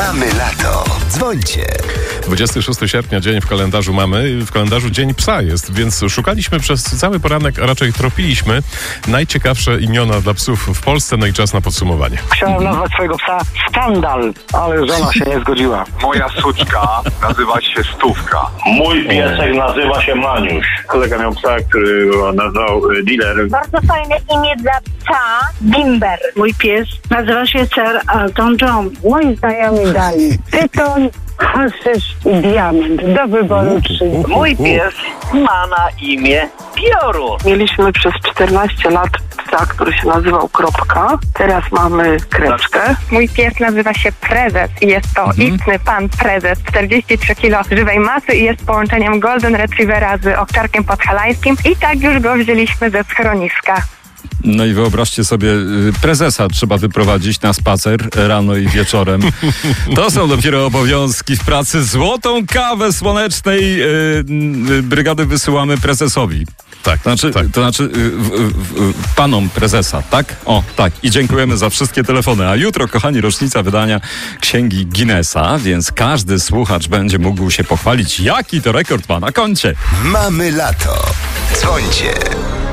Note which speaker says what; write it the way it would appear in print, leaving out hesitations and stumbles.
Speaker 1: Mamy lato. Dzwońcie.
Speaker 2: 26 sierpnia, dzień w kalendarzu mamy, w kalendarzu Dzień Psa jest, więc szukaliśmy przez cały poranek, a raczej tropiliśmy najciekawsze imiona dla psów w Polsce, no i czas na podsumowanie.
Speaker 3: Chciałem nazwać swojego psa Skandal, ale żona się nie zgodziła.
Speaker 4: Moja suczka nazywa się Stówka.
Speaker 5: Mój piesek nazywa się Maniuś. Kolega miał psa, który go nazwał Dealer.
Speaker 6: Bardzo fajne imię dla psa, Bimber.
Speaker 7: Mój pies nazywa się Sir Elton John.
Speaker 8: Moi znajomi dali tytoń, haszysz i diament. Do wyboru 3.
Speaker 3: Mój pies ma na imię Pioru. Mieliśmy przez 14 lat psa, który się nazywał Kropka. Teraz mamy Kreczkę.
Speaker 6: Mój pies nazywa się Prezes i jest to istny pan prezes. 43 kg żywej masy i jest połączeniem Golden Retrievera z owczarkiem podhalańskim i tak już go wzięliśmy ze schroniska.
Speaker 9: No i wyobraźcie sobie, prezesa trzeba wyprowadzić na spacer rano i wieczorem. To są dopiero obowiązki w pracy. Złotą kawę słonecznej brygady wysyłamy prezesowi.
Speaker 2: Tak,
Speaker 9: To znaczy panom prezesa, tak? O, tak. I dziękujemy za wszystkie telefony. A jutro, kochani, rocznica wydania Księgi Guinnessa, więc każdy słuchacz będzie mógł się pochwalić, jaki to rekord ma na koncie.
Speaker 1: Mamy lato. Dzwońcie.